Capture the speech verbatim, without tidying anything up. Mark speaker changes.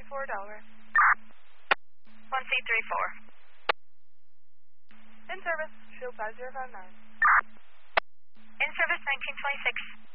Speaker 1: four, Delaware.
Speaker 2: one C three four.
Speaker 1: In service, Shield five zero five nine.
Speaker 2: In service nineteen twenty-six.